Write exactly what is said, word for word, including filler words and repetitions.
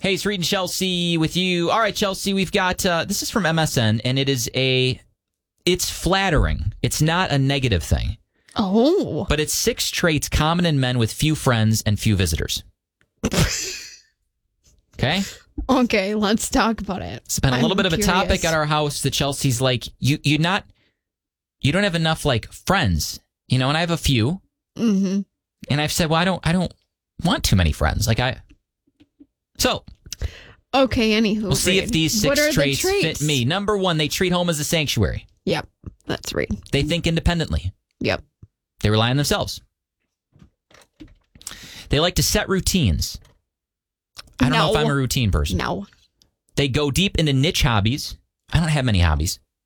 Hey, it's Reed and Chelsea with you. All right, Chelsea, we've got, uh, this is from M S N, and it is a, it's flattering. It's not a negative thing. Oh. But it's six traits common in men with few friends and few visitors. Okay? Okay, let's talk about it. It's been a I'm little bit of curious. a topic at our house that Chelsea's like, you, you're not, you don't have enough, like, friends, you know, and I have a few. Mm-hmm. And I've said, well, I don't, I don't want too many friends. Like, I, so. Okay, anywho. We'll see Reed. if these What six are traits, the traits fit me. Number one, they treat home as a sanctuary. Yep, that's right. They think independently. Yep. They rely on themselves. They like to set routines. I don't no. know if I'm a routine person. No. They go deep into niche hobbies. I don't have many hobbies.